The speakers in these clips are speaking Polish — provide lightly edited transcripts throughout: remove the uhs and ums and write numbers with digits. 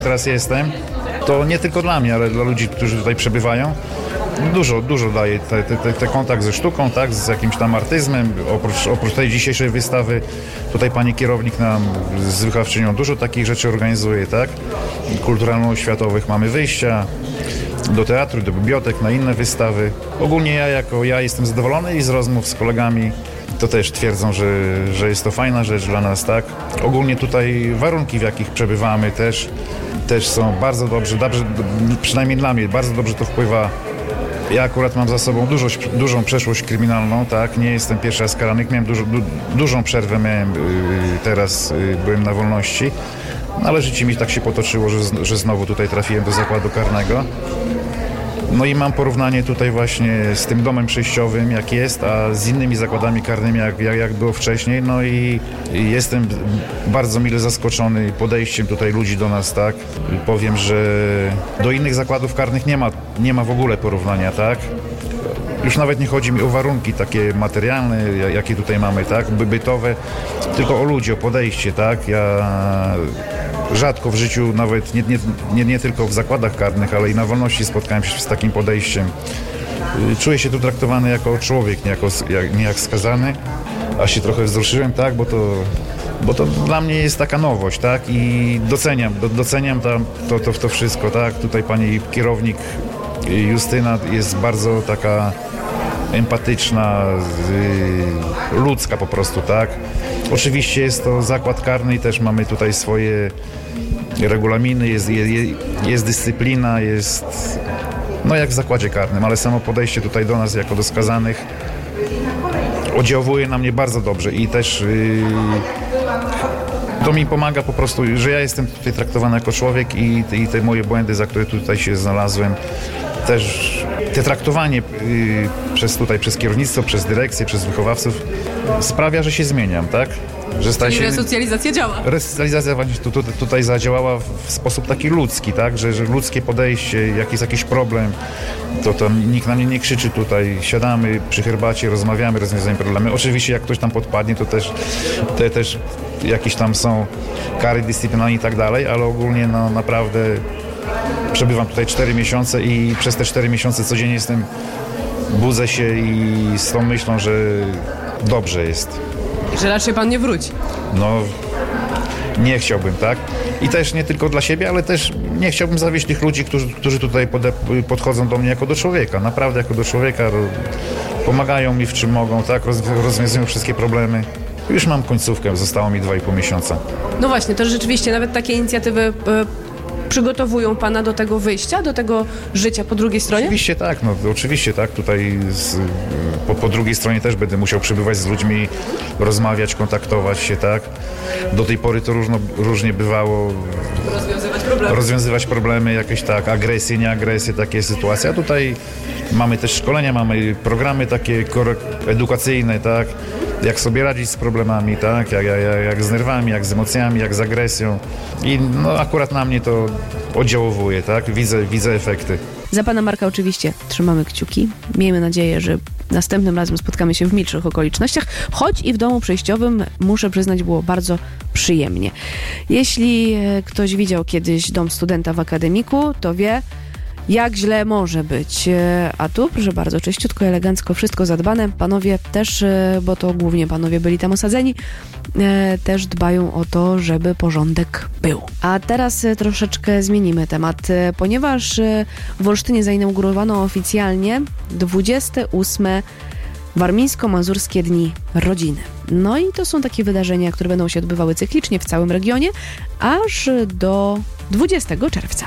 Teraz jestem, to nie tylko dla mnie, ale dla ludzi, którzy tutaj przebywają. Dużo daje ten kontakt ze sztuką, tak, z jakimś tam artyzmem. Oprócz tej dzisiejszej wystawy, tutaj pani kierownik nam z wychowawczynią dużo takich rzeczy organizuje, tak? Kulturalno-oświatowych, mamy wyjścia do teatru, do bibliotek, na inne wystawy. Ogólnie ja jestem zadowolony i z rozmów z kolegami to też twierdzą, że jest to fajna rzecz dla nas, tak? Ogólnie tutaj warunki, w jakich przebywamy też są bardzo dobrze, przynajmniej dla mnie, bardzo dobrze to wpływa. Ja akurat mam za sobą dużą przeszłość kryminalną, tak? Nie jestem pierwszy raz karany, miałem dużą przerwę, teraz byłem na wolności, no ale życie mi tak się potoczyło, że znowu tutaj trafiłem do zakładu karnego. No i mam porównanie tutaj właśnie z tym domem przejściowym, jak jest, a z innymi zakładami karnymi, jak było wcześniej. No i jestem bardzo mile zaskoczony podejściem tutaj ludzi do nas, tak. Powiem, że do innych zakładów karnych nie ma w ogóle porównania, tak. Już nawet nie chodzi mi o warunki takie materialne, jakie tutaj mamy, tak, bytowe, tylko o ludzi, o podejście, tak. Ja rzadko w życiu, nawet nie tylko w zakładach karnych, ale i na wolności spotkałem się z takim podejściem. Czuję się tu traktowany jako człowiek, nie jak skazany, a się trochę wzruszyłem, tak, bo to dla mnie jest taka nowość, tak, i doceniam to wszystko, tak. Tutaj pani kierownik Justyna jest bardzo taka empatyczna, ludzka po prostu, tak. Oczywiście jest to zakład karny i też mamy tutaj swoje regulaminy, jest dyscyplina, jest no jak w zakładzie karnym, ale samo podejście tutaj do nas jako do skazanych oddziałuje na mnie bardzo dobrze i też to mi pomaga po prostu, że ja jestem tutaj traktowany jako człowiek i te moje błędy, za które tutaj się znalazłem, też te traktowanie przez kierownictwo, przez dyrekcję, przez wychowawców sprawia, że się zmieniam, tak? Czyli resocjalizacja działa. Resocjalizacja właśnie tutaj zadziałała w sposób taki ludzki, tak? Że ludzkie podejście, jak jest jakiś problem, to tam nikt na mnie nie krzyczy tutaj. Siadamy przy herbacie, rozmawiamy, rozwiązujemy problemy. Oczywiście jak ktoś tam podpadnie, to też jakieś tam są kary dyscyplinarne i tak dalej, ale ogólnie no naprawdę przebywam tutaj 4 miesiące i przez te 4 miesiące codziennie budzę się i z tą myślą, że dobrze jest. Że raczej pan nie wróci. No, nie chciałbym, tak? I też nie tylko dla siebie, ale też nie chciałbym zawieść tych ludzi, którzy tutaj podchodzą do mnie jako do człowieka. Naprawdę jako do człowieka. Pomagają mi w czym mogą, tak? Rozwiązują wszystkie problemy. Już mam końcówkę, zostało mi 2,5 miesiąca. No właśnie, to rzeczywiście nawet takie inicjatywy przygotowują pana do tego wyjścia, do tego życia po drugiej stronie? Oczywiście tak. Tutaj po drugiej stronie też będę musiał przebywać z ludźmi, rozmawiać, kontaktować się, tak. Do tej pory to różnie bywało. Rozwiązywać problemy, jakieś tak, agresje, nieagresje, takie sytuacje. A tutaj mamy też szkolenia, mamy programy takie edukacyjne, tak. Jak sobie radzić z problemami, tak? Jak z nerwami, jak z emocjami, jak z agresją. I no akurat na mnie to oddziałuje, tak? Widzę efekty. Za pana Marka oczywiście trzymamy kciuki. Miejmy nadzieję, że następnym razem spotkamy się w milszych okolicznościach, choć i w domu przejściowym, muszę przyznać, było bardzo przyjemnie. Jeśli ktoś widział kiedyś dom studenta w akademiku, to wie, jak źle może być. A tu, proszę bardzo, czyściutko, elegancko, wszystko zadbane. Panowie też, bo to głównie panowie byli tam osadzeni, też dbają o to, żeby porządek był. A teraz troszeczkę zmienimy temat, ponieważ w Olsztynie zainaugurowano oficjalnie 28. Warmińsko-Mazurskie Dni Rodziny. No i to są takie wydarzenia, które będą się odbywały cyklicznie w całym regionie, aż do 20 czerwca.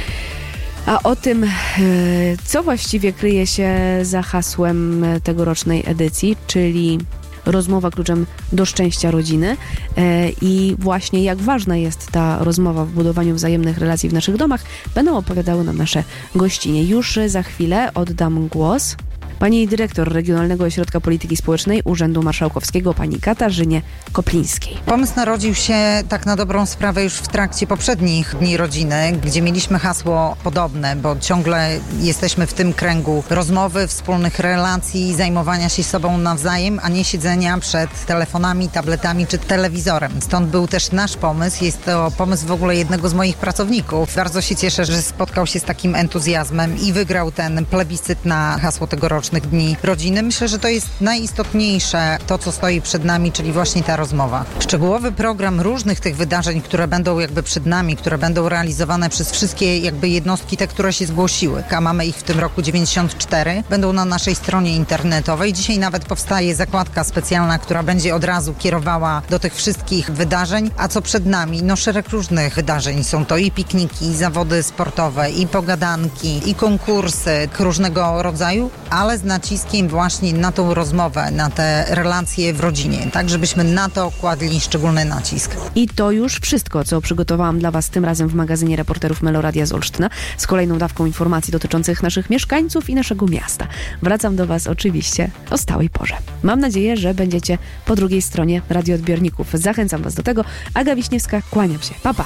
A o tym, co właściwie kryje się za hasłem tegorocznej edycji, czyli rozmowa kluczem do szczęścia rodziny i właśnie jak ważna jest ta rozmowa w budowaniu wzajemnych relacji w naszych domach, będą opowiadały nam nasze gościnie. Już za chwilę oddam głos pani dyrektor Regionalnego Ośrodka Polityki Społecznej Urzędu Marszałkowskiego, pani Katarzynie Koplińskiej. Pomysł narodził się tak na dobrą sprawę już w trakcie poprzednich Dni Rodziny, gdzie mieliśmy hasło podobne, bo ciągle jesteśmy w tym kręgu rozmowy, wspólnych relacji, zajmowania się sobą nawzajem, a nie siedzenia przed telefonami, tabletami czy telewizorem. Stąd był też nasz pomysł. Jest to pomysł w ogóle jednego z moich pracowników. Bardzo się cieszę, że spotkał się z takim entuzjazmem i wygrał ten plebiscyt na hasło tegorocznych Dni Rodziny. Myślę, że to jest najistotniejsze, to co stoi przed nami, czyli właśnie ta rozmowa. Szczegółowy program różnych tych wydarzeń, które będą jakby przed nami, które będą realizowane przez wszystkie jakby jednostki, te, które się zgłosiły, a mamy ich w tym roku 94, będą na naszej stronie internetowej. Dzisiaj nawet powstaje zakładka specjalna, która będzie od razu kierowała do tych wszystkich wydarzeń. A co przed nami? No szereg różnych wydarzeń. Są to i pikniki, i zawody sportowe, i pogadanki, i konkursy różnego rodzaju, ale z naciskiem właśnie na tą rozmowę, na te relacje w rodzinie, tak żebyśmy na to kładli szczególny nacisk. I to już wszystko, co przygotowałam dla Was tym razem w magazynie Reporterów Meloradia z Olsztyna, z kolejną dawką informacji dotyczących naszych mieszkańców i naszego miasta. Wracam do Was oczywiście o stałej porze. Mam nadzieję, że będziecie po drugiej stronie radioodbiorników. Zachęcam Was do tego. Aga Wiśniewska, kłaniam się. Pa, pa.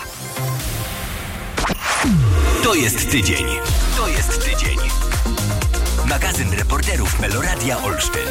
To jest tydzień. To jest tydzień. Magazyn Reporterów Meloradia Olsztyn.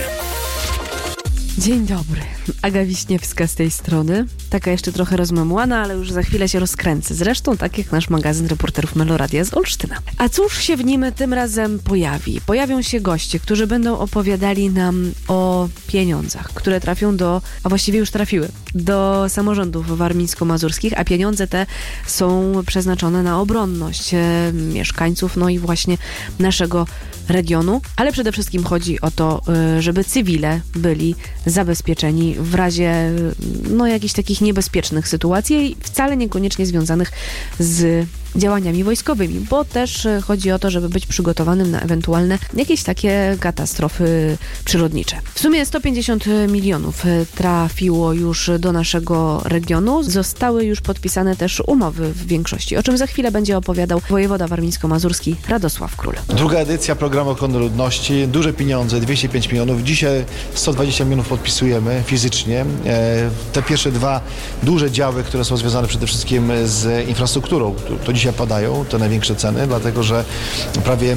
Dzień dobry. Aga Wiśniewska z tej strony. Taka jeszcze trochę rozmemłana, ale już za chwilę się rozkręcę. Zresztą tak jak nasz magazyn Reporterów Meloradia z Olsztyna. A cóż się w nim tym razem pojawi? Pojawią się goście, którzy będą opowiadali nam o pieniądzach, które trafią a właściwie już trafiły, do samorządów warmińsko-mazurskich, a pieniądze te są przeznaczone na obronność mieszkańców, no i właśnie naszego regionu. Ale przede wszystkim chodzi o to, żeby cywile byli zabezpieczeni w razie jakichś takich niebezpiecznych sytuacji, wcale niekoniecznie związanych z działaniami wojskowymi, bo też chodzi o to, żeby być przygotowanym na ewentualne jakieś takie katastrofy przyrodnicze. W sumie 150 milionów trafiło już do naszego regionu. Zostały już podpisane też umowy w większości, o czym za chwilę będzie opowiadał wojewoda warmińsko-mazurski Radosław Król. Druga edycja programu ochrony ludności, duże pieniądze, 205 milionów. Dzisiaj 120 milionów podpisujemy fizycznie. Te pierwsze dwa duże działy, które są związane przede wszystkim z infrastrukturą, to dzisiaj padają, te największe ceny, dlatego że prawie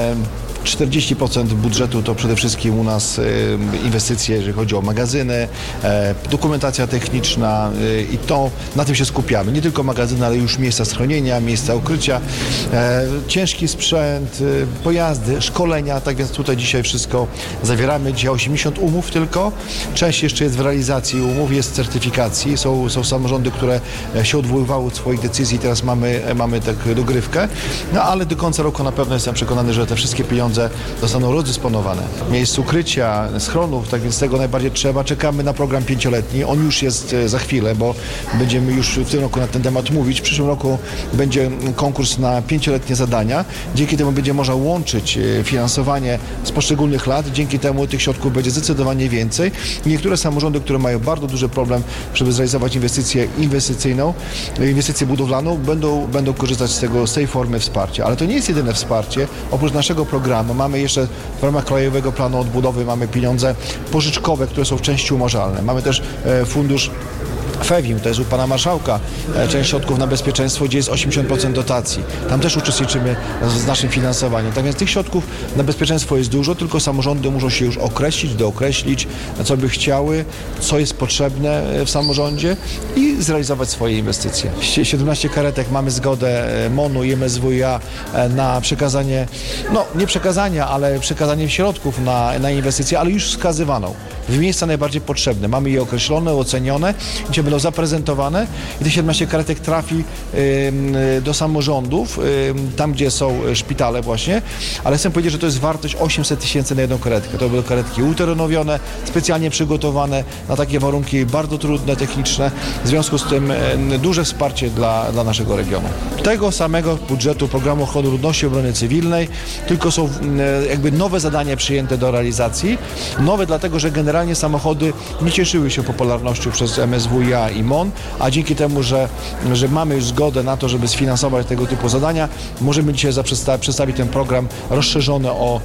40% budżetu to przede wszystkim u nas inwestycje, jeżeli chodzi o magazyny, dokumentacja techniczna i to na tym się skupiamy. Nie tylko magazyny, ale już miejsca schronienia, miejsca ukrycia, ciężki sprzęt, pojazdy, szkolenia, tak więc tutaj dzisiaj wszystko zawieramy. Dzisiaj 80 umów tylko. Część jeszcze jest w realizacji umów, jest w certyfikacji. Są samorządy, które się odwoływały od swoich decyzji, teraz mamy tak dogrywkę, no ale do końca roku na pewno jestem przekonany, że te wszystkie pieniądze zostaną rozdysponowane. Miejsc ukrycia, schronów, tak więc tego najbardziej trzeba. Czekamy na program 5-letni. On już jest za chwilę, bo będziemy już w tym roku na ten temat mówić. W przyszłym roku będzie konkurs na 5-letnie zadania. Dzięki temu będzie można łączyć finansowanie z poszczególnych lat. Dzięki temu tych środków będzie zdecydowanie więcej. Niektóre samorządy, które mają bardzo duży problem, żeby zrealizować inwestycję budowlaną, będą korzystać z tej formy wsparcia. Ale to nie jest jedyne wsparcie. Oprócz naszego programu mamy jeszcze w ramach Krajowego Planu Odbudowy mamy pieniądze pożyczkowe, które są w części umarzalne. Mamy też fundusz FEWIM, to jest u pana marszałka, część środków na bezpieczeństwo, gdzie jest 80% dotacji. Tam też uczestniczymy z naszym finansowaniem. Tak więc tych środków na bezpieczeństwo jest dużo, tylko samorządy muszą się już dookreślić, co by chciały, co jest potrzebne w samorządzie i zrealizować swoje inwestycje. 17 karetek, mamy zgodę MON-u i MSWiA na przekazanie, nie przekazanie, ale przekazanie środków na inwestycje, ale już wskazywaną w miejsca najbardziej potrzebne. Mamy je określone, ocenione, gdzie będą zaprezentowane i te 17 karetek trafi do samorządów, tam gdzie są szpitale właśnie, ale chcę powiedzieć, że to jest wartość 800 000 na jedną karetkę. To będą karetki uterenowione, specjalnie przygotowane na takie warunki bardzo trudne, techniczne. W związku z tym duże wsparcie dla naszego regionu. tego samego budżetu Programu Ochrony Ludności i Obrony Cywilnej, tylko są jakby nowe zadania przyjęte do realizacji. Nowe dlatego, że generalnie samochody nie cieszyły się popularnością przez MSWiA i MON, a dzięki temu, że mamy już zgodę na to, żeby sfinansować tego typu zadania, możemy dzisiaj przedstawić ten program rozszerzony o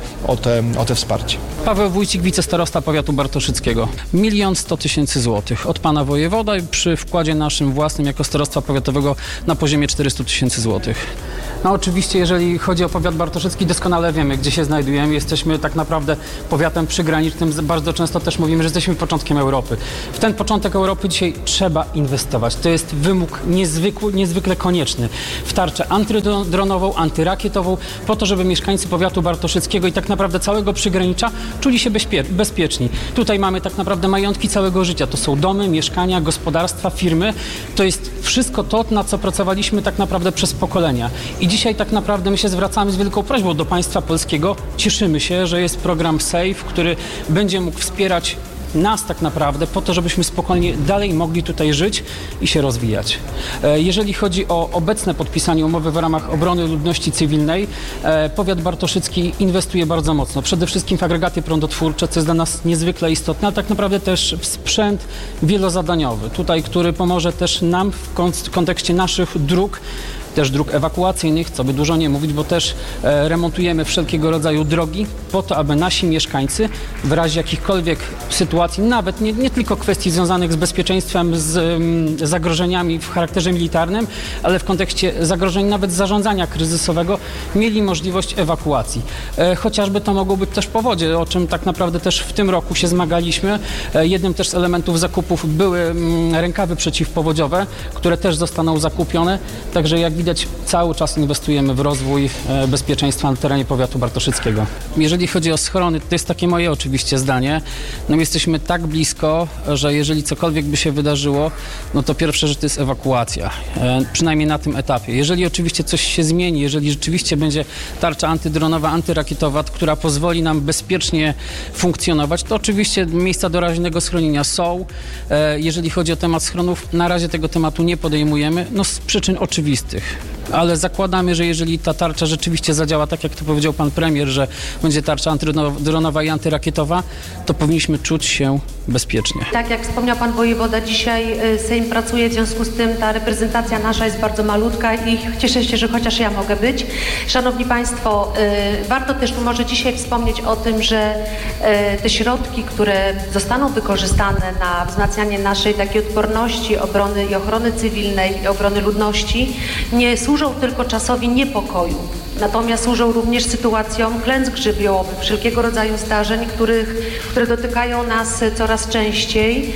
te wsparcie. Paweł Wójcik, wicestarosta powiatu bartoszyckiego. 1 100 000 złotych od pana wojewoda i przy wkładzie naszym własnym jako starostwa powiatowego na poziomie 400 000 złotych. No oczywiście, jeżeli chodzi o powiat bartoszycki, doskonale wiemy, gdzie się znajdujemy. Jesteśmy tak naprawdę powiatem przygranicznym. Bardzo często też mówimy, że jesteśmy początkiem Europy. W ten początek Europy dzisiaj trzeba inwestować. To jest wymóg niezwykle konieczny. W tarczę antydronową, antyrakietową, po to, żeby mieszkańcy powiatu bartoszyckiego i tak naprawdę całego przygranicza czuli się bezpieczni. Tutaj mamy tak naprawdę majątki całego życia. To są domy, mieszkania, gospodarstwa, firmy. To jest wszystko to, na co pracowaliśmy tak naprawdę przez pokolenia. I dzisiaj tak naprawdę my się zwracamy z wielką prośbą do państwa polskiego. Cieszymy się, że jest program SAFE, który będzie mógł wspierać nas tak naprawdę po to, żebyśmy spokojnie dalej mogli tutaj żyć i się rozwijać. Jeżeli chodzi o obecne podpisanie umowy w ramach obrony ludności cywilnej, powiat bartoszycki inwestuje bardzo mocno. Przede wszystkim w agregaty prądotwórcze, co jest dla nas niezwykle istotne, a tak naprawdę też w sprzęt wielozadaniowy, tutaj, który pomoże też nam w kontekście naszych dróg, też dróg ewakuacyjnych, co by dużo nie mówić, bo też remontujemy wszelkiego rodzaju drogi po to, aby nasi mieszkańcy w razie jakichkolwiek sytuacji, nawet nie tylko kwestii związanych z bezpieczeństwem, z zagrożeniami w charakterze militarnym, ale w kontekście zagrożeń nawet zarządzania kryzysowego, mieli możliwość ewakuacji. Chociażby to mogło być też powodzie, o czym tak naprawdę też w tym roku się zmagaliśmy. Jednym też z elementów zakupów były rękawy przeciwpowodziowe, które też zostaną zakupione, także jak widać, cały czas inwestujemy w rozwój bezpieczeństwa na terenie powiatu bartoszyckiego. Jeżeli chodzi o schrony, to jest takie moje oczywiście zdanie. No jesteśmy tak blisko, że jeżeli cokolwiek by się wydarzyło, no to pierwsza rzecz to jest ewakuacja. Przynajmniej na tym etapie. Jeżeli oczywiście coś się zmieni, jeżeli rzeczywiście będzie tarcza antydronowa, antyrakietowa, która pozwoli nam bezpiecznie funkcjonować, to oczywiście miejsca doraźnego schronienia są. Jeżeli chodzi o temat schronów, na razie tego tematu nie podejmujemy, no z przyczyn oczywistych. Ale zakładamy, że jeżeli ta tarcza rzeczywiście zadziała, tak jak to powiedział pan premier, że będzie tarcza antydronowa i antyrakietowa, to powinniśmy czuć się bezpiecznie. Tak jak wspomniał pan wojewoda, dzisiaj Sejm pracuje, w związku z tym ta reprezentacja nasza jest bardzo malutka i cieszę się, że chociaż ja mogę być. Szanowni państwo, warto też może dzisiaj wspomnieć o tym, że te środki, które zostaną wykorzystane na wzmacnianie naszej takiej odporności, obrony i ochrony cywilnej i obrony ludności, nie służą tylko czasowi niepokoju. Natomiast służą również sytuacjom klęsk żywiołowych, wszelkiego rodzaju zdarzeń, które dotykają nas coraz częściej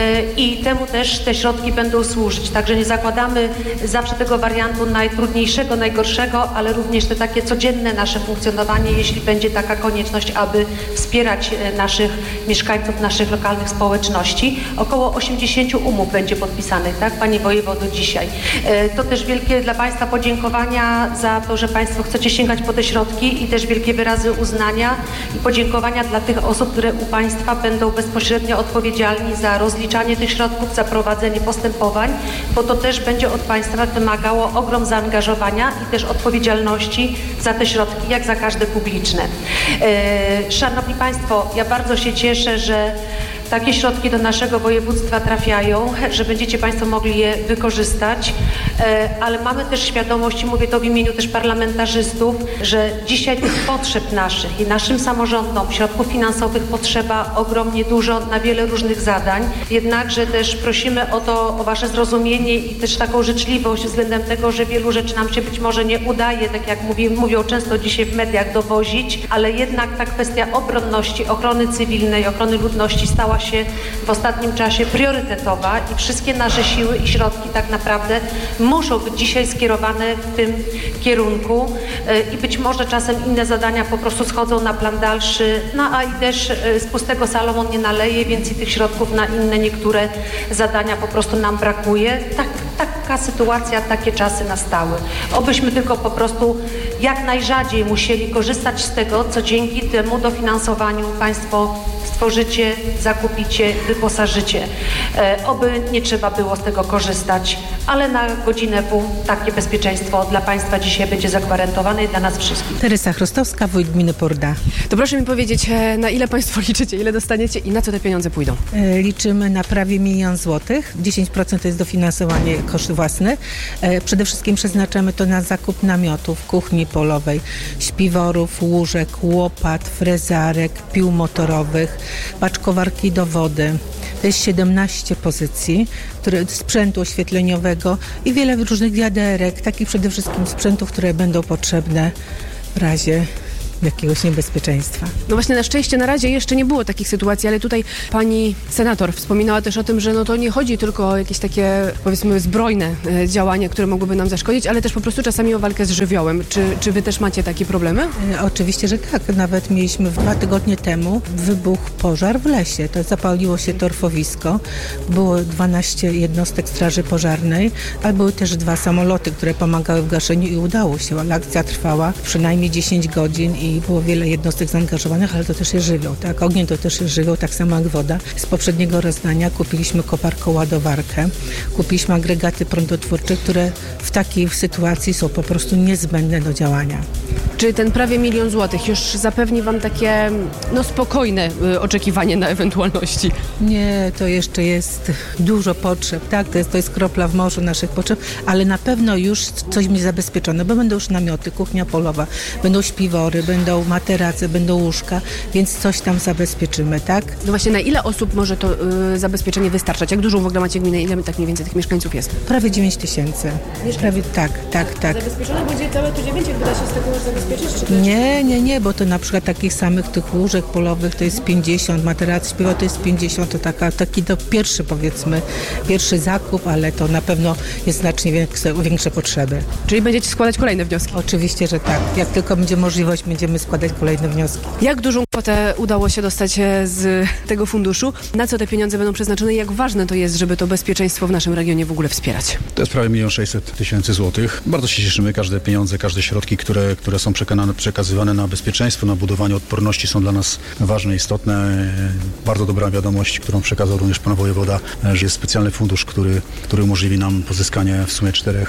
i temu też te środki będą służyć. Także nie zakładamy zawsze tego wariantu najtrudniejszego, najgorszego, ale również te takie codzienne nasze funkcjonowanie, jeśli będzie taka konieczność, aby wspierać naszych mieszkańców, naszych lokalnych społeczności. Około 80 umów będzie podpisanych, tak, panie wojewodo, dzisiaj. To też wielkie dla państwa podziękowania za to, że państwo chcecie sięgać po te środki i też wielkie wyrazy uznania i podziękowania dla tych osób, które u państwa będą bezpośrednio odpowiedzialni za rozliczanie tych środków, za prowadzenie postępowań, bo to też będzie od państwa wymagało ogrom zaangażowania i też odpowiedzialności za te środki, jak za każde publiczne. Szanowni państwo, ja bardzo się cieszę, że takie środki do naszego województwa trafiają, że będziecie państwo mogli je wykorzystać, ale mamy też świadomość, i mówię to w imieniu też parlamentarzystów, że dzisiaj tych potrzeb naszych i naszym samorządom środków finansowych potrzeba ogromnie dużo na wiele różnych zadań. Jednakże też prosimy o wasze zrozumienie i też taką życzliwość względem tego, że wielu rzeczy nam się być może nie udaje, tak jak mówią często dzisiaj w mediach, dowozić, ale jednak ta kwestia obronności, ochrony cywilnej, ochrony ludności stała się w ostatnim czasie priorytetowa i wszystkie nasze siły i środki tak naprawdę muszą być dzisiaj skierowane w tym kierunku i być może czasem inne zadania po prostu schodzą na plan dalszy, no a i też z pustego Salomon nie naleje, więc i tych środków na inne niektóre zadania po prostu nam brakuje. Taka sytuacja, takie czasy nastały. Obyśmy tylko po prostu jak najrzadziej musieli korzystać z tego, co dzięki temu dofinansowaniu państwo stworzycie, zakupicie, wyposażycie. Oby nie trzeba było z tego korzystać. ale na godzinę pół takie bezpieczeństwo dla Państwa dzisiaj będzie zagwarantowane i dla nas wszystkich. Teresa Chrostowska, wójt gminy Porda. To proszę mi powiedzieć, na ile Państwo liczycie, ile dostaniecie i na co te pieniądze pójdą? Liczymy na prawie 1 000 000 złotych. 10% to jest dofinansowanie koszty własne. Przede wszystkim przeznaczamy to na zakup namiotów, kuchni polowej, śpiworów, łóżek, łopat, frezarek, pił motorowych, paczkowarki do wody. To jest 17 pozycji, sprzętu oświetleniowego i wiele różnych wiaderek, takich przede wszystkim sprzętów, które będą potrzebne w razie jakiegoś niebezpieczeństwa. No właśnie na szczęście na razie jeszcze nie było takich sytuacji, ale tutaj pani senator wspominała też o tym, że to nie chodzi tylko o jakieś takie, powiedzmy, zbrojne działania, które mogłyby nam zaszkodzić, ale też po prostu czasami o walkę z żywiołem. Czy wy też macie takie problemy? Oczywiście, że tak. Nawet mieliśmy 2 tygodnie temu wybuch pożar w lesie. To zapaliło się torfowisko. Było 12 jednostek straży pożarnej, ale były też 2 samoloty, które pomagały w gaszeniu i udało się. Ale akcja trwała przynajmniej 10 godzin i było wiele jednostek zaangażowanych, ale to też jest żywioł, tak? Ogień to też jest żywioł, tak samo jak woda. Z poprzedniego rozdania kupiliśmy koparko-ładowarkę, kupiliśmy agregaty prądotwórcze, które w takiej sytuacji są po prostu niezbędne do działania. Czy ten prawie 1 000 000 złotych już zapewni wam takie spokojne oczekiwanie na ewentualności? Nie, to jeszcze jest dużo potrzeb, tak? To jest kropla w morzu naszych potrzeb, ale na pewno już coś mi zabezpieczone, bo będą już namioty, kuchnia polowa, będą śpiwory, będą materace, będą łóżka, więc coś tam zabezpieczymy, tak? No właśnie, na ile osób może to zabezpieczenie wystarczać? Jak dużo w ogóle macie gminę? Ile tak mniej więcej tych mieszkańców jest? Prawie 9 000. Prawie, tak. Zabezpieczone będzie całe tu 9, jak da się z tego zabezpieczyć? Czy Nie, bo to na przykład takich samych tych łóżek polowych to jest 50, materac śpiewa to jest 50, to taki to pierwszy zakup, ale to na pewno jest znacznie większe potrzeby. Czyli będziecie składać kolejne wnioski? Oczywiście, że tak. Jak tylko będzie możliwość, będziemy składać kolejne wnioski. Jak dużą kwotę udało się dostać z tego funduszu? Na co te pieniądze będą przeznaczone i jak ważne to jest, żeby to bezpieczeństwo w naszym regionie w ogóle wspierać? To jest prawie 1 600 000 złotych. Bardzo się cieszymy. Każde pieniądze, każde środki, które są przekazywane na bezpieczeństwo, na budowanie odporności są dla nas ważne, istotne. Bardzo dobra wiadomość, którą przekazał również pan wojewoda, że jest specjalny fundusz, który umożliwi nam pozyskanie w sumie 4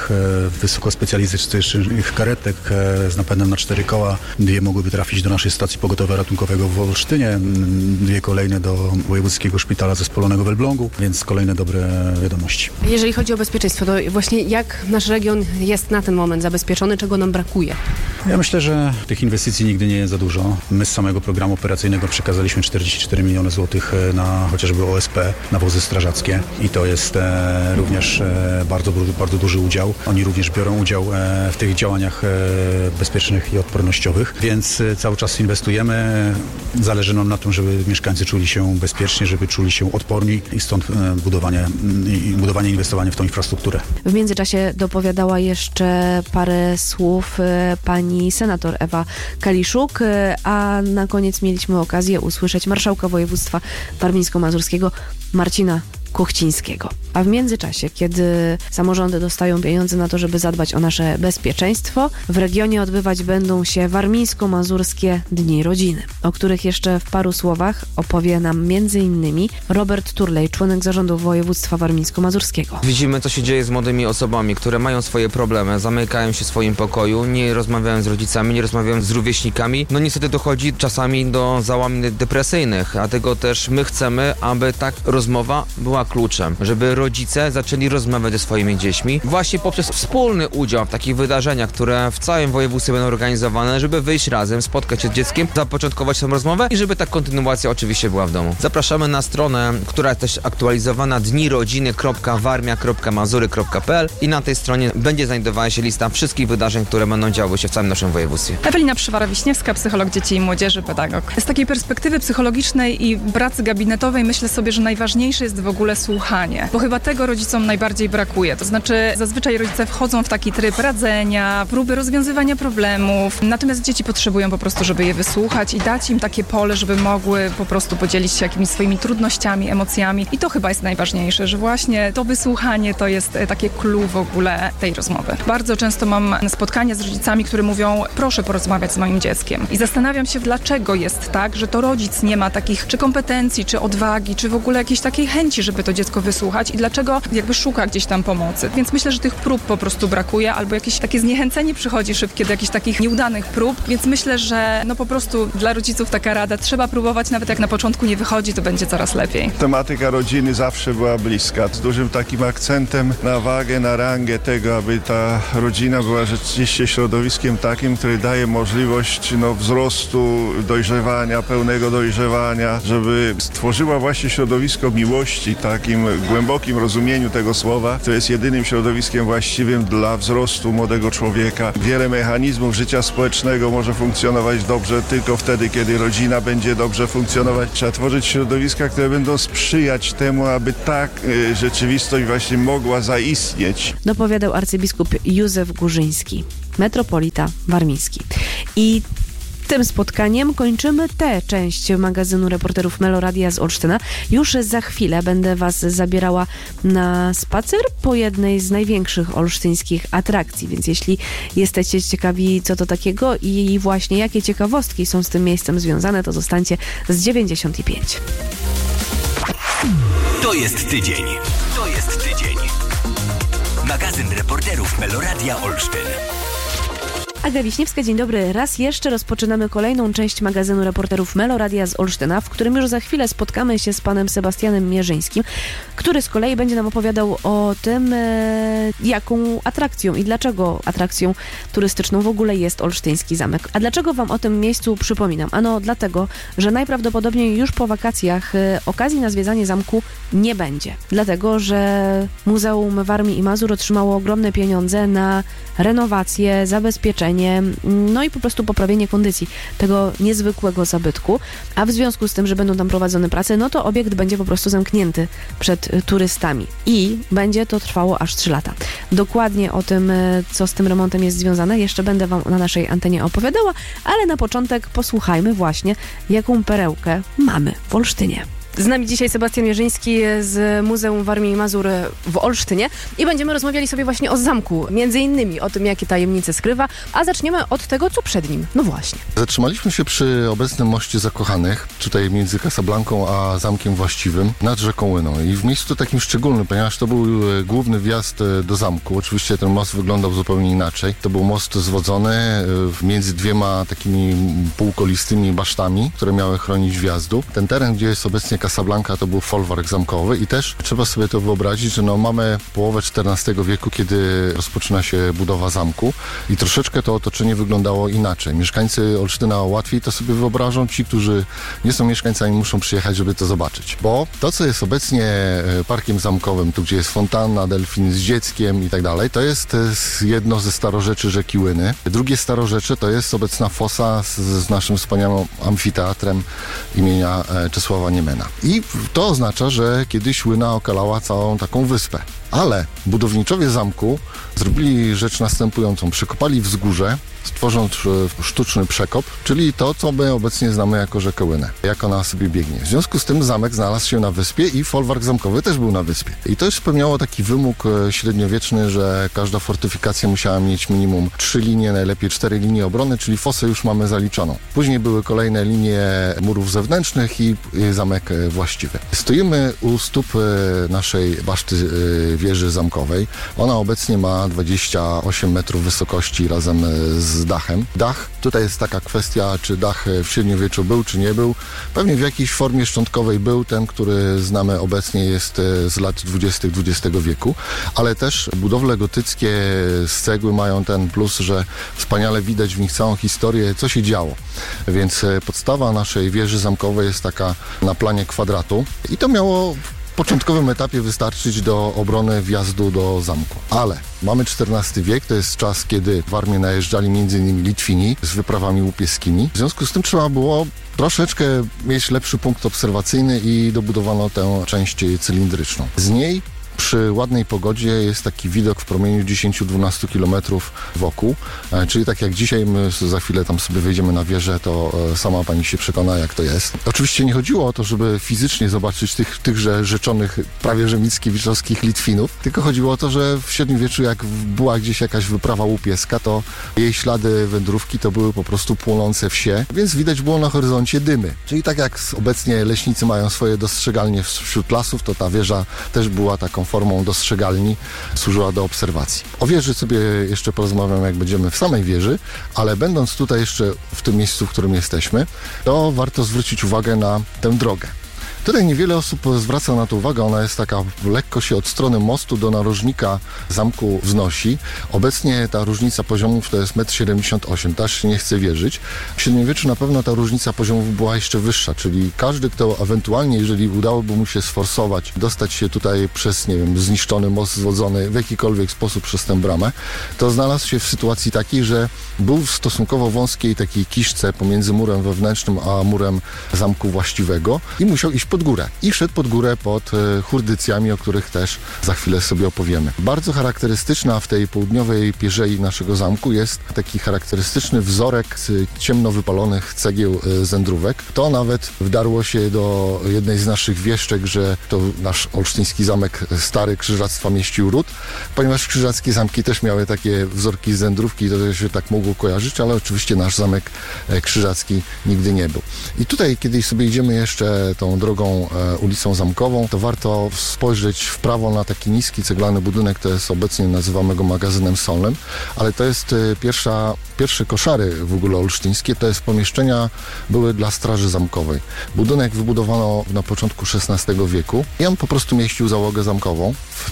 wysokospecjalistycznych karetek z napędem na 4 koła. 2 mogłyby trafić do naszej stacji pogotowia ratunkowego w Olsztynie, 2 kolejne do Wojewódzkiego Szpitala Zespolonego w Elblągu, więc kolejne dobre wiadomości. Jeżeli chodzi o bezpieczeństwo, to właśnie jak nasz region jest na ten moment zabezpieczony, czego nam brakuje? Ja myślę, że tych inwestycji nigdy nie jest za dużo. My z samego programu operacyjnego przekazaliśmy 44 miliony złotych na chociażby OSP, na wozy strażackie i to jest również bardzo duży udział. Oni również biorą udział w tych działaniach bezpiecznych i odpornościowych, więc cały czas inwestujemy. Zależy nam na tym, żeby mieszkańcy czuli się bezpiecznie, żeby czuli się odporni i stąd budowanie, inwestowanie w tą infrastrukturę. W międzyczasie dopowiadała jeszcze parę słów pani senator Ewa Kaliszuk, a na koniec mieliśmy okazję usłyszeć marszałka województwa warmińsko-mazurskiego Marcina Kuchcińskiego. A w międzyczasie, kiedy samorządy dostają pieniądze na to, żeby zadbać o nasze bezpieczeństwo, w regionie odbywać będą się warmińsko-mazurskie Dni Rodziny, o których jeszcze w paru słowach opowie nam m.in. Robert Turlej, członek zarządu województwa warmińsko-mazurskiego. Widzimy, co się dzieje z młodymi osobami, które mają swoje problemy, zamykają się w swoim pokoju, nie rozmawiają z rodzicami, nie rozmawiają z rówieśnikami. No niestety dochodzi czasami do załamań depresyjnych, dlatego też my chcemy, aby ta rozmowa była kluczem, żeby rodzice zaczęli rozmawiać ze swoimi dziećmi właśnie poprzez wspólny udział w takich wydarzeniach, które w całym województwie będą organizowane, żeby wyjść razem, spotkać się z dzieckiem, zapoczątkować tę rozmowę i żeby ta kontynuacja oczywiście była w domu. Zapraszamy na stronę, która jest też aktualizowana dnirodziny.warmia.mazury.pl i na tej stronie będzie znajdowała się lista wszystkich wydarzeń, które będą działy się w całym naszym województwie. Ewelina Przywara-Wiśniewska, psycholog dzieci i młodzieży, pedagog. Z takiej perspektywy psychologicznej i pracy gabinetowej myślę sobie, że najważniejsze jest w ogóle słuchanie, bo chyba tego rodzicom najbardziej brakuje. To znaczy zazwyczaj rodzice wchodzą w taki tryb radzenia, próby rozwiązywania problemów, natomiast dzieci potrzebują po prostu, żeby je wysłuchać i dać im takie pole, żeby mogły po prostu podzielić się jakimiś swoimi trudnościami, emocjami i to chyba jest najważniejsze, że właśnie to wysłuchanie to jest takie clue w ogóle tej rozmowy. Bardzo często mam spotkania z rodzicami, którzy mówią, proszę porozmawiać z moim dzieckiem i zastanawiam się, dlaczego jest tak, że to rodzic nie ma takich czy kompetencji, czy odwagi, czy w ogóle jakiejś takiej chęci, żeby żeby to dziecko wysłuchać i dlaczego jakby szuka gdzieś tam pomocy. Więc myślę, że tych prób po prostu brakuje, albo jakieś takie zniechęcenie przychodzi szybkie do jakichś takich nieudanych prób, więc myślę, że no po prostu dla rodziców taka rada, trzeba próbować, nawet jak na początku nie wychodzi, to będzie coraz lepiej. Tematyka rodziny zawsze była bliska, z dużym takim akcentem na wagę, na rangę tego, aby ta rodzina była rzeczywiście środowiskiem takim, który daje możliwość wzrostu, dojrzewania, pełnego dojrzewania, żeby stworzyła właśnie środowisko miłości, takim głębokim rozumieniu tego słowa, to jest jedynym środowiskiem właściwym dla wzrostu młodego człowieka. Wiele mechanizmów życia społecznego może funkcjonować dobrze tylko wtedy, kiedy rodzina będzie dobrze funkcjonować. Trzeba tworzyć środowiska, które będą sprzyjać temu, aby ta rzeczywistość właśnie mogła zaistnieć. Dopowiadał arcybiskup Józef Górzyński, metropolita warmiński. I tym spotkaniem kończymy tę część magazynu reporterów Meloradia z Olsztyna. Już za chwilę będę Was zabierała na spacer po jednej z największych olsztyńskich atrakcji, więc jeśli jesteście ciekawi, co to takiego i właśnie jakie ciekawostki są z tym miejscem związane, to zostańcie z 95. To jest tydzień. To jest tydzień. Magazyn reporterów Meloradia Olsztyn. Aga Wiśniewska, dzień dobry. Raz jeszcze rozpoczynamy kolejną część magazynu reporterów Meloradia z Olsztyna, w którym już za chwilę spotkamy się z panem Sebastianem Mierzyńskim, który z kolei będzie nam opowiadał o tym, jaką atrakcją i dlaczego atrakcją turystyczną w ogóle jest olsztyński zamek. A dlaczego wam o tym miejscu przypominam? Ano dlatego, że najprawdopodobniej już po wakacjach okazji na zwiedzanie zamku nie będzie. Dlatego, że Muzeum Warmii i Mazur otrzymało ogromne pieniądze na renowację, zabezpieczenie, no i po prostu poprawienie kondycji tego niezwykłego zabytku, a w związku z tym, że będą tam prowadzone prace, no to obiekt będzie po prostu zamknięty przed turystami i będzie to trwało aż 3 lata. Dokładnie o tym, co z tym remontem jest związane, jeszcze będę wam na naszej antenie opowiadała, ale na początek posłuchajmy właśnie, jaką perełkę mamy w Olsztynie. Z nami dzisiaj Sebastian Mierzyński z Muzeum Warmii i Mazur w Olsztynie i będziemy rozmawiali sobie właśnie o zamku, między innymi o tym, jakie tajemnice skrywa, a zaczniemy od tego, co przed nim. No właśnie. Zatrzymaliśmy się przy obecnym moście Zakochanych, tutaj między Casablanką a zamkiem właściwym, nad rzeką Łyną i w miejscu takim szczególnym, ponieważ to był główny wjazd do zamku. Oczywiście ten most wyglądał zupełnie inaczej. To był most zwodzony między dwiema takimi półkolistymi basztami, które miały chronić wjazdu. Ten teren, gdzie jest obecnie Casablanca, to był folwark zamkowy i też trzeba sobie to wyobrazić, że mamy połowę XIV wieku, kiedy rozpoczyna się budowa zamku i troszeczkę to otoczenie wyglądało inaczej. Mieszkańcy Olsztyna łatwiej to sobie wyobrażą, ci, którzy nie są mieszkańcami, muszą przyjechać, żeby to zobaczyć. Bo to, co jest obecnie parkiem zamkowym, tu gdzie jest fontanna, delfin z dzieckiem i tak dalej, to jest jedno ze starorzeczy rzeki Łyny. Drugie starorzecze to jest obecna fosa z naszym wspaniałym amfiteatrem imienia Czesława Niemena. I to oznacza, że kiedyś Łyna okalała całą taką wyspę. Ale budowniczowie zamku zrobili rzecz następującą. Przekopali wzgórze, stworząc sztuczny przekop, czyli to, co my obecnie znamy jako rzekę Łynę, jak ona sobie biegnie. W związku z tym zamek znalazł się na wyspie i folwark zamkowy też był na wyspie. I to już spełniało taki wymóg średniowieczny, że każda fortyfikacja musiała mieć minimum 3 linie, najlepiej 4 linie obrony, czyli fosę już mamy zaliczoną. Później były kolejne linie murów zewnętrznych i zamek właściwy. Stoimy u stóp naszej baszty wieży zamkowej. Ona obecnie ma 28 metrów wysokości razem z dachem. Dach, tutaj jest taka kwestia, czy dach w średniowieczu był, czy nie był. Pewnie w jakiejś formie szczątkowej był. Ten, który znamy obecnie, jest z lat 20. XX wieku, ale też budowle gotyckie z cegły mają ten plus, że wspaniale widać w nich całą historię, co się działo. Więc podstawa naszej wieży zamkowej jest taka na planie kwadratu i to miało w początkowym etapie wystarczyć do obrony wjazdu do zamku. Ale mamy XIV wiek, to jest czas, kiedy w armię najeżdżali m.in. Litwini z wyprawami łupieskimi. W związku z tym trzeba było troszeczkę mieć lepszy punkt obserwacyjny i dobudowano tę część cylindryczną. Z niej przy ładnej pogodzie jest taki widok w promieniu 10-12 km wokół, czyli tak jak dzisiaj, my za chwilę tam sobie wejdziemy na wieżę, to sama pani się przekona, jak to jest. Oczywiście nie chodziło o to, żeby fizycznie zobaczyć tychże rzeczonych, prawie że mickiewiczowskich Litwinów, tylko chodziło o to, że w średniowieczu, jak była gdzieś jakaś wyprawa łupieska, to jej ślady wędrówki to były po prostu płonące wsie, więc widać było na horyzoncie dymy. Czyli tak jak obecnie leśnicy mają swoje dostrzegalnie wśród lasów, to ta wieża też była taką formą dostrzegalni, służyła do obserwacji. O wieży sobie jeszcze porozmawiam, jak będziemy w samej wieży, ale będąc tutaj jeszcze w tym miejscu, w którym jesteśmy, to warto zwrócić uwagę na tę drogę. Tutaj niewiele osób zwraca na to uwagę, ona jest taka, lekko się od strony mostu do narożnika zamku wznosi. Obecnie ta różnica poziomów to jest 1,78 m, też się nie chce wierzyć. W średniowieczu na pewno ta różnica poziomów była jeszcze wyższa, czyli każdy, kto ewentualnie, jeżeli udałoby mu się sforsować, dostać się tutaj przez, nie wiem, zniszczony most zwodzony w jakikolwiek sposób przez tę bramę, to znalazł się w sytuacji takiej, że był w stosunkowo wąskiej takiej kiszce pomiędzy murem wewnętrznym a murem zamku właściwego i musiał iść pod górę. I szedł pod górę pod hurdycjami, o których też za chwilę sobie opowiemy. Bardzo charakterystyczna w tej południowej pierzei naszego zamku jest taki charakterystyczny wzorek z ciemno wypalonych cegieł zędrówek. To nawet wdarło się do jednej z naszych wieszczek, że to nasz olsztyński zamek stary Krzyżactwa mieścił ród, ponieważ krzyżackie zamki też miały takie wzorki z zędrówki, to się tak mogło kojarzyć, ale oczywiście nasz zamek krzyżacki nigdy nie był. I tutaj, kiedy sobie idziemy jeszcze tą drogą ulicą Zamkową, to warto spojrzeć w prawo na taki niski ceglany budynek, to jest obecnie nazywamy go magazynem solnym, ale to jest pierwsze koszary w ogóle olsztyńskie, to jest pomieszczenia były dla straży zamkowej. Budynek wybudowano na początku XVI wieku i on po prostu mieścił załogę zamkową. W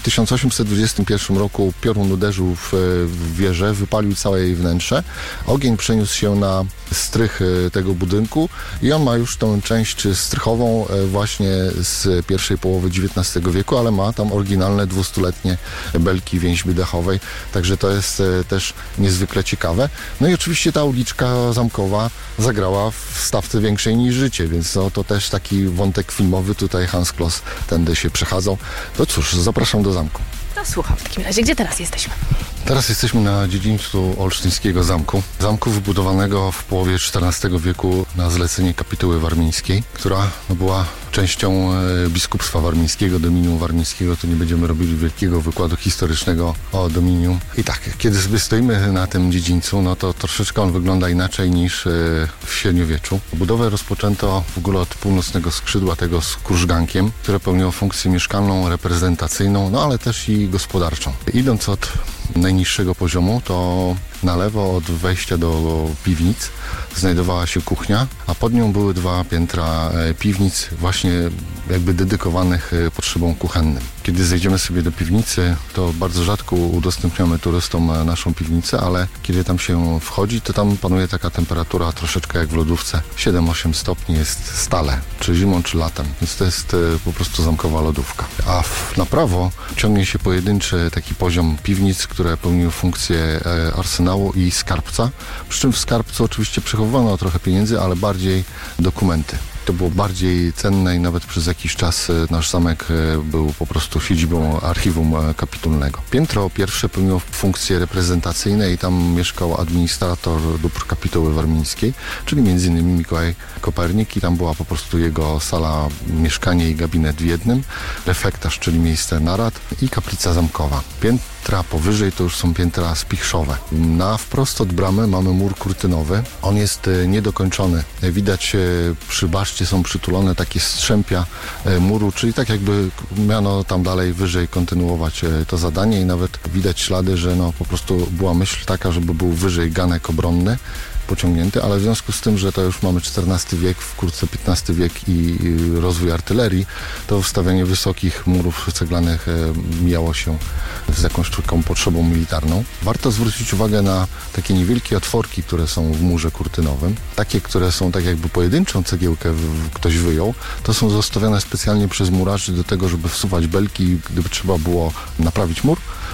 1821 roku piorun uderzył w wieżę, wypalił całe jej wnętrze. Ogień przeniósł się na strych tego budynku i on ma już tą część strychową właśnie z pierwszej połowy XIX wieku, ale ma tam oryginalne 200-letnie belki więźby dachowej, także to jest też niezwykle ciekawe. No i oczywiście ta uliczka zamkowa zagrała w stawce większej niż życie, więc to też taki wątek filmowy, tutaj Hans Kloss tędy się przechadzał. No cóż, zapraszam do zamku. To słucham w takim razie. Gdzie teraz jesteśmy? Teraz jesteśmy na dziedzińcu olsztyńskiego zamku. Zamku wybudowanego w połowie XIV wieku na zlecenie kapituły warmińskiej, która była częścią biskupstwa warmińskiego, dominium warmińskiego. Tu nie będziemy robili wielkiego wykładu historycznego o dominium. I tak, kiedy sobie stoimy na tym dziedzińcu, no to troszeczkę on wygląda inaczej niż w średniowieczu. Budowę rozpoczęto w ogóle od północnego skrzydła, tego z krużgankiem, które pełniło funkcję mieszkalną, reprezentacyjną, no ale też i gospodarczą. Idąc od najniższego poziomu, to na lewo od wejścia do piwnic znajdowała się kuchnia, a pod nią były 2 piętra piwnic właśnie jakby dedykowanych potrzebom kuchennym. Kiedy zejdziemy sobie do piwnicy, to bardzo rzadko udostępniamy turystom naszą piwnicę, ale kiedy tam się wchodzi, to tam panuje taka temperatura troszeczkę jak w lodówce. 7-8 stopni jest stale, czy zimą, czy latem, więc to jest po prostu zamkowa lodówka. A na prawo ciągnie się pojedynczy taki poziom piwnic, które pełniły funkcję arsenału i skarbca, przy czym w skarbcu oczywiście przechowywano trochę pieniędzy, ale bardziej dokumenty. To było bardziej cenne i nawet przez jakiś czas nasz zamek był po prostu siedzibą archiwum kapitulnego. Piętro pierwsze pełniło funkcje reprezentacyjne i tam mieszkał administrator dóbr kapituły warmińskiej, czyli m.in. Mikołaj Kopernik i tam była po prostu jego sala, mieszkanie i gabinet w jednym, refektarz, czyli miejsce narad i kaplica zamkowa. Piętra powyżej to już są piętra spichrzowe. Na wprost od bramy mamy mur kurtynowy. On jest niedokończony. Widać przy baszcie są przytulone takie strzępia muru, czyli tak jakby miano tam dalej wyżej kontynuować to zadanie i nawet widać ślady, że no po prostu była myśl taka, żeby był wyżej ganek obronny pociągnięty, ale w związku z tym, że to już mamy XIV wiek, wkrótce XV wiek i rozwój artylerii, to wstawianie wysokich murów ceglanych mijało się z jakąś taką potrzebą militarną. Warto zwrócić uwagę na takie niewielkie otworki, które są w murze kurtynowym. Takie, które są tak jakby pojedynczą cegiełkę ktoś wyjął, to są zostawione specjalnie przez murarzy do tego, żeby wsuwać belki, gdyby trzeba było naprawić mur,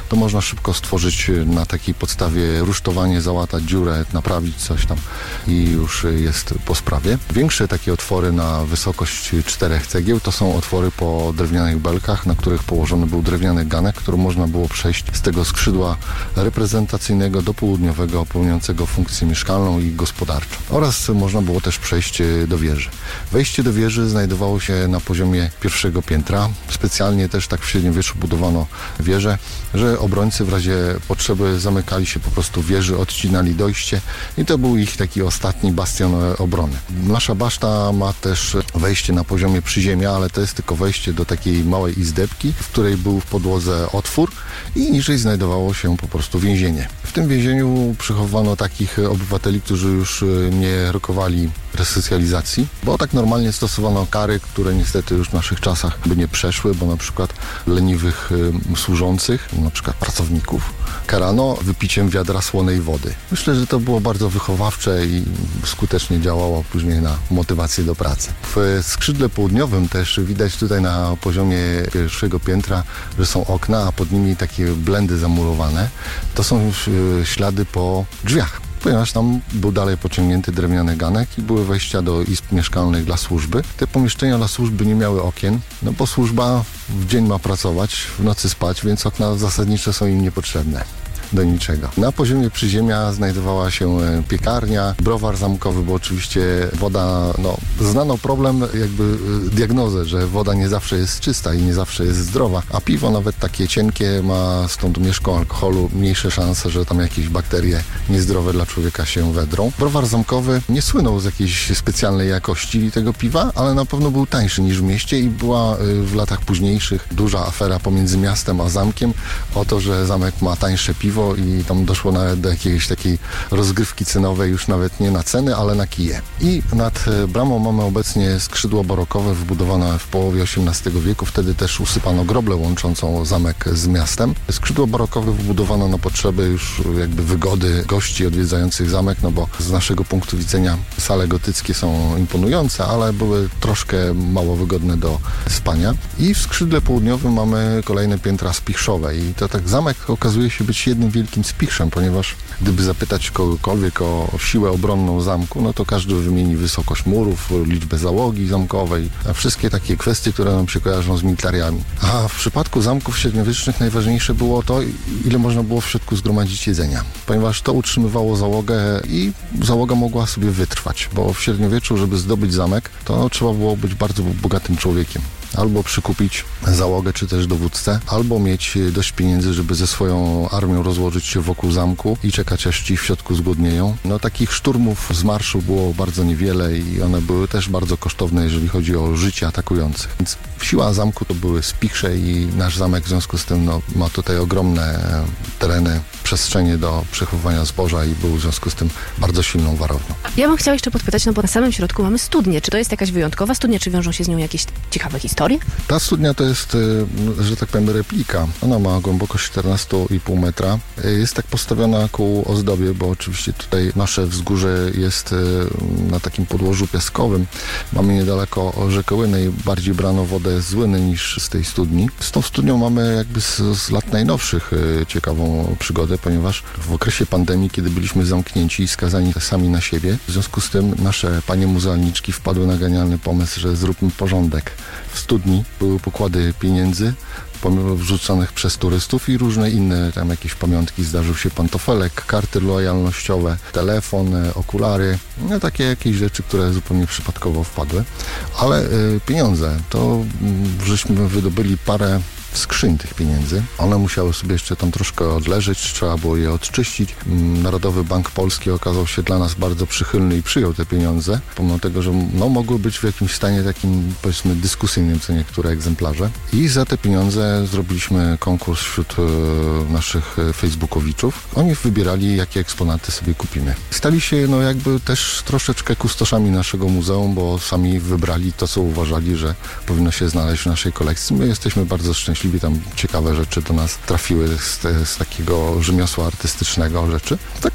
to można szybko stworzyć na takiej podstawie rusztowanie, załatać dziurę, naprawić coś tam i już jest po sprawie. Większe takie otwory na wysokość 4 cegieł to są otwory po drewnianych belkach, na których położony był drewniany ganek, który można było przejść z tego skrzydła reprezentacyjnego do południowego, pełniącego funkcję mieszkalną i gospodarczą. Oraz można było też przejść do wieży. Wejście do wieży znajdowało się na poziomie pierwszego piętra. Specjalnie też tak w średniowieczu budowano wieżę, że obrońcy w razie potrzeby zamykali się po prostu w wieży, odcinali dojście i to był ich taki ostatni bastion obrony. Nasza baszta ma też wejście na poziomie przyziemia, ale to jest tylko wejście do takiej małej izdebki, w której był w podłodze otwór i niżej znajdowało się po prostu więzienie. W tym więzieniu przechowano takich obywateli, którzy już nie rokowali resocjalizacji, bo tak normalnie stosowano kary, które niestety już w naszych czasach by nie przeszły, bo na przykład leniwych służących, na przykład pracowników, karano wypiciem wiadra słonej wody. Myślę, że to było bardzo wychowawcze i skutecznie działało później na motywację do pracy. W skrzydle południowym też widać tutaj na poziomie pierwszego piętra, że są okna, a pod nimi takie blendy zamurowane. To są ślady po drzwiach, ponieważ tam był dalej pociągnięty drewniany ganek i były wejścia do izb mieszkalnych dla służby. Te pomieszczenia dla służby nie miały okien, no bo służba w dzień ma pracować, w nocy spać, więc okna zasadnicze są im niepotrzebne. Do niczego. Na poziomie przyziemia znajdowała się piekarnia, browar zamkowy, bo oczywiście woda, znano problem, jakby diagnozę, że woda nie zawsze jest czysta i nie zawsze jest zdrowa, a piwo nawet takie cienkie ma z tą domieszką alkoholu mniejsze szanse, że tam jakieś bakterie niezdrowe dla człowieka się wedrą. Browar zamkowy nie słynął z jakiejś specjalnej jakości tego piwa, ale na pewno był tańszy niż w mieście i była w latach późniejszych duża afera pomiędzy miastem a zamkiem o to, że zamek ma tańsze piwo i tam doszło nawet do jakiejś takiej rozgrywki cenowej, już nawet nie na ceny, ale na kije. I nad bramą mamy obecnie skrzydło barokowe wbudowane w połowie XVIII wieku. Wtedy też usypano groblę łączącą zamek z miastem. Skrzydło barokowe wbudowano na potrzeby już jakby wygody gości odwiedzających zamek, no bo z naszego punktu widzenia sale gotyckie są imponujące, ale były troszkę mało wygodne do spania. I w skrzydle południowym mamy kolejne piętra spichrzowe i to tak zamek okazuje się być jednym wielkim spichrzem, ponieważ gdyby zapytać kogokolwiek o siłę obronną zamku, no to każdy wymieni wysokość murów, liczbę załogi zamkowej, a wszystkie takie kwestie, które nam się kojarzą z militariami. A w przypadku zamków średniowiecznych najważniejsze było to, ile można było w środku zgromadzić jedzenia, ponieważ to utrzymywało załogę i załoga mogła sobie wytrwać, bo w średniowieczu, żeby zdobyć zamek, to trzeba było być bardzo bogatym człowiekiem. Albo przykupić załogę, czy też dowódcę, albo mieć dość pieniędzy, żeby ze swoją armią rozłożyć się wokół zamku i czekać, aż ci w środku zgłodnieją. No takich szturmów z marszu było bardzo niewiele i one były też bardzo kosztowne, jeżeli chodzi o życie atakujących. Więc siła zamku to były spichrze i nasz zamek w związku z tym ma tutaj ogromne tereny, przestrzenie do przechowywania zboża i był w związku z tym bardzo silną warownią. Ja bym chciała jeszcze podpytać, bo na samym środku mamy studnię. Czy to jest jakaś wyjątkowa studnia, czy wiążą się z nią jakieś ciekawe historie? Ta studnia to jest, że tak powiem, replika. Ona ma głębokość 14,5 metra. Jest tak postawiona ku ozdobie, bo oczywiście tutaj nasze wzgórze jest na takim podłożu piaskowym. Mamy niedaleko rzekę Łyny i bardziej brano wodę z Łyny niż z tej studni. Z tą studnią mamy jakby z lat najnowszych ciekawą przygodę, ponieważ w okresie pandemii, kiedy byliśmy zamknięci i skazani sami na siebie, w związku z tym nasze panie muzealniczki wpadły na genialny pomysł, że zróbmy porządek. W studni były pokłady pieniędzy wrzuconych przez turystów i różne inne tam jakieś pamiątki. Zdarzył się pantofelek, karty lojalnościowe, telefon, okulary, no takie jakieś rzeczy, które zupełnie przypadkowo wpadły. Ale pieniądze, to żeśmy wydobyli parę skrzyń tych pieniędzy. One musiały sobie jeszcze tam troszkę odleżeć, trzeba było je odczyścić. Narodowy Bank Polski okazał się dla nas bardzo przychylny i przyjął te pieniądze, pomimo tego, że mogły być w jakimś stanie takim, powiedzmy, dyskusyjnym co niektóre egzemplarze. I za te pieniądze zrobiliśmy konkurs wśród naszych facebookowiczów. Oni wybierali, jakie eksponaty sobie kupimy. Stali się jakby też troszeczkę kustoszami naszego muzeum, bo sami wybrali to, co uważali, że powinno się znaleźć w naszej kolekcji. My jesteśmy bardzo szczęśliwi, tam ciekawe rzeczy do nas trafiły z takiego rzemiosła artystycznego rzeczy. Także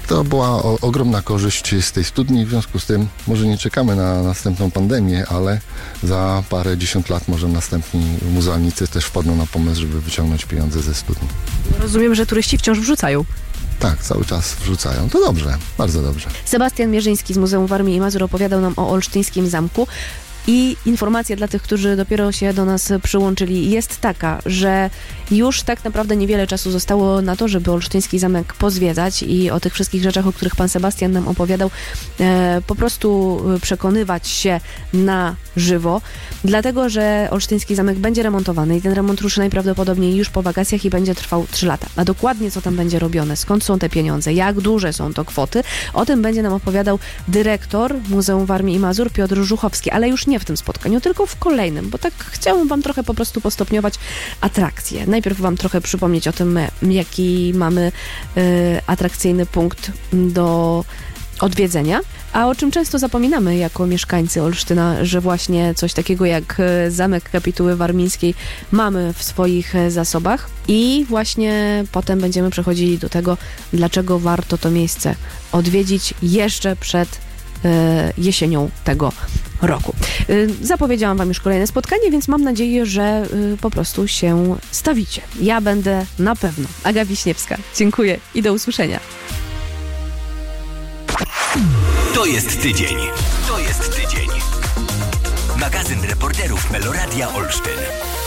To była ogromna korzyść z tej studni, w związku z tym może nie czekamy na następną pandemię, ale za parę dziesiąt lat może następni muzealnicy też wpadną na pomysł, żeby wyciągnąć pieniądze ze studni. Rozumiem, że turyści wciąż wrzucają. Tak, cały czas wrzucają. To dobrze, bardzo dobrze. Sebastian Mierzyński z Muzeum Warmii i Mazur opowiadał nam o olsztyńskim zamku. I informacja dla tych, którzy dopiero się do nas przyłączyli, jest taka, że już tak naprawdę niewiele czasu zostało na to, żeby olsztyński zamek pozwiedzać i o tych wszystkich rzeczach, o których pan Sebastian nam opowiadał, po prostu przekonywać się na żywo, dlatego, że olsztyński zamek będzie remontowany i ten remont ruszy najprawdopodobniej już po wakacjach i będzie trwał 3 lata. A dokładnie co tam będzie robione, skąd są te pieniądze, jak duże są to kwoty, o tym będzie nam opowiadał dyrektor Muzeum Warmii i Mazur Piotr Żuchowski, ale już nie w tym spotkaniu, tylko w kolejnym, bo tak chciałam wam trochę po prostu postopniować atrakcje. Najpierw wam trochę przypomnieć o tym, jaki mamy atrakcyjny punkt do odwiedzenia, a o czym często zapominamy jako mieszkańcy Olsztyna, że właśnie coś takiego jak Zamek Kapituły Warmińskiej mamy w swoich zasobach i właśnie potem będziemy przechodzili do tego, dlaczego warto to miejsce odwiedzić jeszcze przed jesienią tego roku. Zapowiedziałam wam już kolejne spotkanie, więc mam nadzieję, że po prostu się stawicie. Ja będę na pewno. Aga Wiśniewska. Dziękuję i do usłyszenia. To jest tydzień. To jest tydzień. Magazyn reporterów Meloradia Olsztyn.